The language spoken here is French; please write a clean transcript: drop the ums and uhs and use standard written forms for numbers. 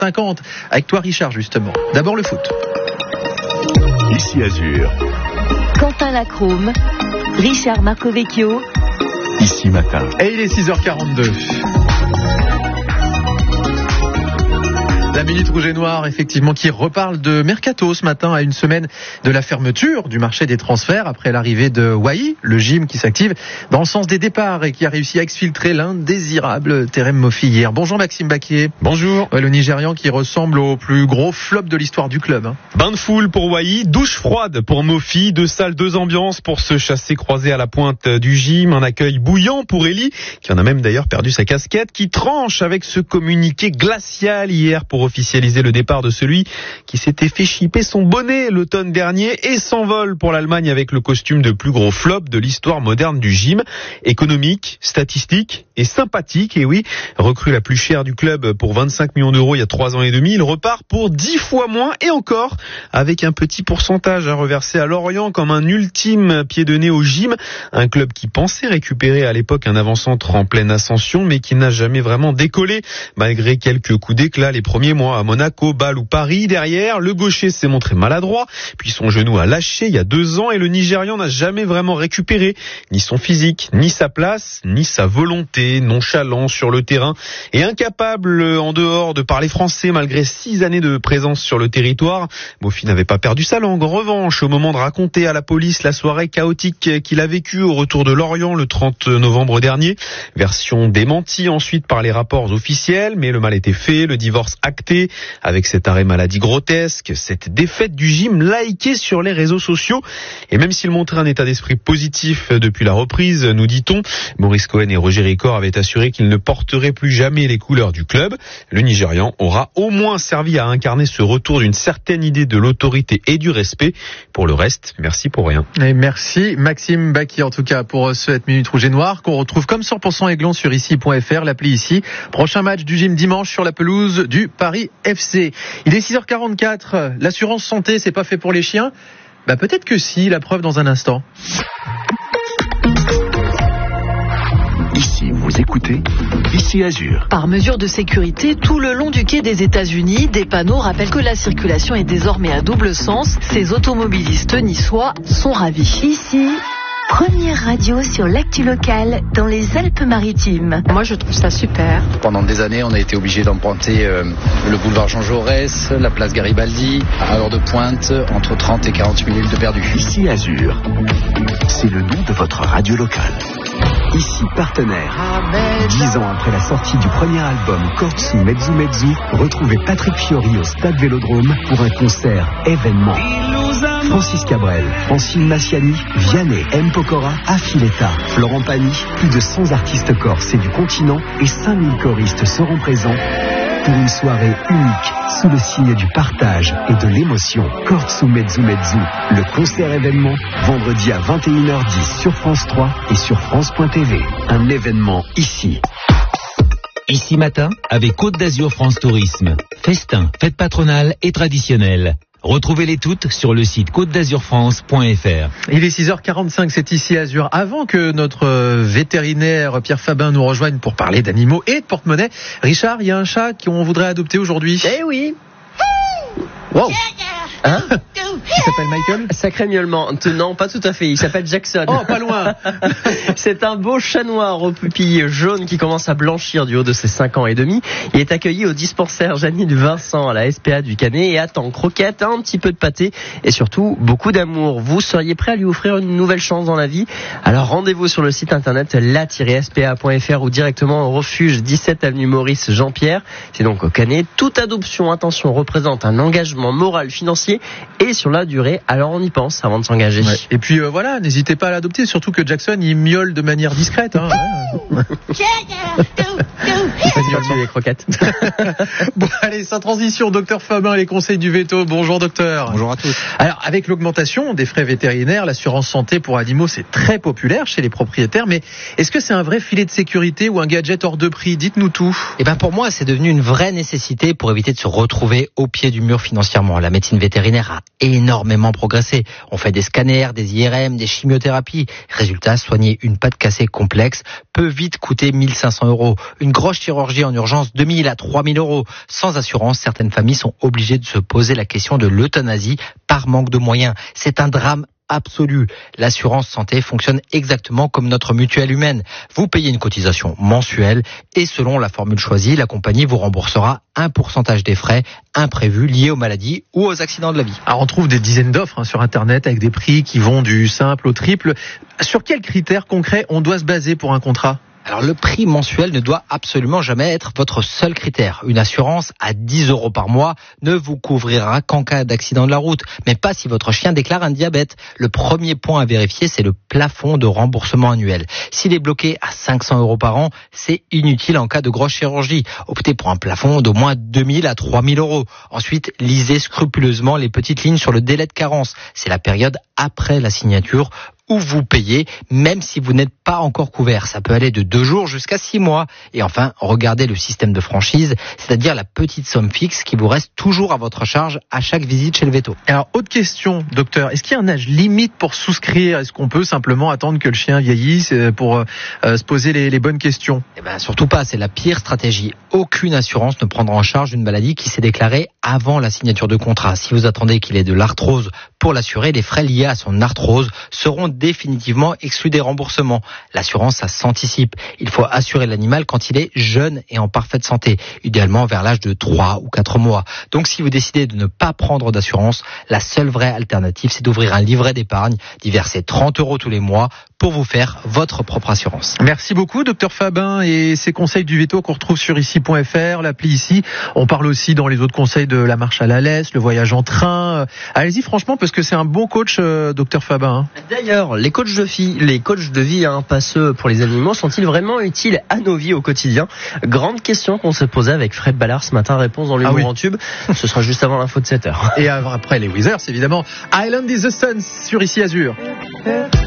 6h50 avec toi Richard justement. D'abord le foot. Ici Azur. Quentin Lacrome, Richard Marcovecchio. Ici Matin. Et il est 6h42. La Minute Rouge et Noire, effectivement, qui reparle de Mercato ce matin à une semaine de la fermeture du marché des transferts après l'arrivée de Wai, le gym qui s'active dans le sens des départs et qui a réussi à exfiltrer l'indésirable Terem Moffi hier. Bonjour Maxime Baquier. Bonjour. Ouais, le Nigérian qui ressemble au plus gros flop de l'histoire du club. Bain de foule pour Wai, douche froide pour Moffi, 2 salles, 2 ambiances pour se chasser croisé à la pointe du gym, un accueil bouillant pour Eli, qui en a même d'ailleurs perdu sa casquette, qui tranche avec ce communiqué glacial hier pour officialiser le départ de celui qui s'était fait chipper son bonnet l'automne dernier et s'envole pour l'Allemagne avec le costume de plus gros flop de l'histoire moderne du gym. Économique, statistique et sympathique, et oui, recrue la plus chère du club pour 25 millions d'euros il y a 3 ans et demi, il repart pour 10 fois moins et encore avec un petit pourcentage à reverser à Lorient comme un ultime pied de nez au gym, un club qui pensait récupérer à l'époque un avant-centre en pleine ascension mais qui n'a jamais vraiment décollé malgré quelques coups d'éclat les premiers mois à Monaco, Bâle ou Paris. Derrière, le gaucher s'est montré maladroit, puis son genou a lâché il y a 2 ans et le Nigérian n'a jamais vraiment récupéré ni son physique, ni sa place, ni sa volonté, nonchalant sur le terrain et incapable en dehors de parler français malgré 6 années de présence sur le territoire. Moffi n'avait pas perdu sa langue. En revanche, au moment de raconter à la police la soirée chaotique qu'il a vécue au retour de Lorient le 30 novembre dernier, version démentie ensuite par les rapports officiels, mais le mal était fait, le divorce acté, avec cet arrêt maladie grotesque, cette défaite du gym likée sur les réseaux sociaux. Et même s'il montrait un état d'esprit positif depuis la reprise, nous dit-on, Maurice Cohen et Roger Ricor avaient assuré qu'ils ne porteraient plus jamais les couleurs du club. Le Nigérian aura au moins servi à incarner ce retour d'une certaine idée de l'autorité et du respect. Pour le reste, merci pour rien. Et merci Maxime Baquier en tout cas pour cette Minute Rouge et Noire qu'on retrouve comme 100% Aiglon sur ici.fr, l'appli ici. Prochain match du gym dimanche sur la pelouse du Paris FC. Il est 6h44, l'assurance santé c'est pas fait pour les chiens. Bah peut-être que si, la preuve dans un instant. Ici, vous écoutez Ici Azur. Par mesure de sécurité, tout le long du quai des États-Unis, des panneaux rappellent que la circulation est désormais à double sens. Ces automobilistes niçois sont ravis. Ici, première radio sur l'actu locale dans les Alpes-Maritimes. Moi, je trouve ça super. Pendant des années, on a été obligé d'emprunter le boulevard Jean Jaurès, la place Garibaldi, à l'heure de pointe, entre 30 et 40 minutes de perdu. Ici Azur. C'est le nom de votre radio locale. Ici partenaire. 10 ans après la sortie du premier album Kortsu Mezzu Mezzu, retrouvez Patrick Fiori au Stade Vélodrome pour un concert événement. Francis Cabrel, Francine Massiani, Vianney, M. Pokora, Affiletta, Florent Pagny, plus de 100 artistes corses et du continent et 5000 choristes seront présents pour une soirée unique sous le signe du partage et de l'émotion. Kortsu Mezzu Mezzu, le concert événement, vendredi à 21h10 sur France 3 et sur France.tv. Un événement ici. Ici Matin, avec Côte d'Azur France Tourisme. Festin, fête patronale et traditionnelle. Retrouvez-les toutes sur le site côte-d'azur-france.fr. Il est 6h45, c'est Ici Azur. Avant que notre vétérinaire Pierre Fabin nous rejoigne pour parler d'animaux et de porte-monnaie, Richard, il y a un chat qu'on voudrait adopter aujourd'hui. Eh oui. Wow. Hein? Il s'appelle Michael? Sacré miaulement. Non, pas tout à fait. Il s'appelle Jackson. Oh, pas loin. C'est un beau chat noir aux pupilles jaunes qui commence à blanchir du haut de ses 5 ans et demi. Il est accueilli au dispensaire Janine Vincent à la SPA du Canet et attend croquettes, un petit peu de pâté et surtout beaucoup d'amour. Vous seriez prêt à lui offrir une nouvelle chance dans la vie? Alors rendez-vous sur le site internet la-spa.fr ou directement au refuge 17 avenue Maurice Jean-Pierre. C'est donc au Canet. Toute adoption, attention, représente un engagement moral, financier et sur la durée. Alors on y pense avant de s'engager. Ouais. Et puis voilà, n'hésitez pas à l'adopter, surtout que Jackson il miaule de manière discrète. Hein. Les croquettes. Bon allez, sans transition, docteur Fabin, les conseils du veto. Bonjour docteur. Bonjour à tous. Alors avec l'augmentation des frais vétérinaires, l'assurance santé pour animaux c'est très populaire chez les propriétaires, mais est-ce que c'est un vrai filet de sécurité ou un gadget hors de prix? Dites-nous tout. Eh ben pour moi c'est devenu une vraie nécessité pour éviter de se retrouver au pied du mur financier financièrement. La médecine vétérinaire a énormément progressé. On fait des scanners, des IRM, des chimiothérapies. Résultat, soigner une patte cassée complexe peut vite coûter 1 500 €. Une grosse chirurgie en urgence, 2 000 à 3 000 €. Sans assurance, certaines familles sont obligées de se poser la question de l'euthanasie par manque de moyens. C'est un drame absolu. L'assurance santé fonctionne exactement comme notre mutuelle humaine. Vous payez une cotisation mensuelle et selon la formule choisie, la compagnie vous remboursera un pourcentage des frais imprévus liés aux maladies ou aux accidents de la vie. Alors on trouve des dizaines d'offres sur Internet avec des prix qui vont du simple au triple. Sur quels critères concrets on doit se baser pour un contrat ? Alors le prix mensuel ne doit absolument jamais être votre seul critère. Une assurance à 10 € par mois ne vous couvrira qu'en cas d'accident de la route, mais pas si votre chien déclare un diabète. Le premier point à vérifier, c'est le plafond de remboursement annuel. S'il est bloqué à 500 € par an, c'est inutile en cas de grosse chirurgie. Optez pour un plafond d'au moins 2 000 à 3 000 €. Ensuite, lisez scrupuleusement les petites lignes sur le délai de carence. C'est la période après la signature où vous payez, même si vous n'êtes pas encore couvert. Ça peut aller de 2 jours jusqu'à 6 mois. Et enfin, regardez le système de franchise, c'est-à-dire la petite somme fixe qui vous reste toujours à votre charge à chaque visite chez le véto. Alors, autre question, docteur. Est-ce qu'il y a un âge limite pour souscrire ? Est-ce qu'on peut simplement attendre que le chien vieillisse pour se poser les bonnes questions ? Eh ben, surtout pas. C'est la pire stratégie. Aucune assurance ne prendra en charge une maladie qui s'est déclarée avant la signature de contrat. Si vous attendez qu'il ait de l'arthrose pour l'assurer, les frais liés à son arthrose seront définitivement exclus des remboursements. L'assurance, ça s'anticipe. Il faut assurer l'animal quand il est jeune et en parfaite santé, idéalement vers l'âge de 3 ou 4 mois. Donc si vous décidez de ne pas prendre d'assurance, la seule vraie alternative, c'est d'ouvrir un livret d'épargne, d'y verser 30 € tous les mois pour vous faire votre propre assurance. Merci beaucoup, docteur Fabin, et ces conseils du veto qu'on retrouve sur ici.fr, l'appli ici. On parle aussi dans les autres conseils de la marche à la laisse, le voyage en train. Allez-y franchement, parce que c'est un bon coach, docteur Fabin. D'ailleurs, les coachs de vie, pas ceux pour les animaux, sont-ils vraiment utiles à nos vies au quotidien ? Grande question qu'on se posait avec Fred Ballard ce matin. Réponse dans l'humour en tube. Ce sera juste avant l'info de 7h. Et après les Wizards, évidemment. Island is the Sun sur Ici Azur.